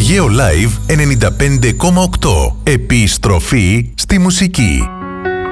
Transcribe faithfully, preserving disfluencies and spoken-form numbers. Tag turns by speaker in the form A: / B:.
A: Αιγαίο Live ενενήντα πέντε κόμμα οκτώ. Επιστροφή στη μουσική.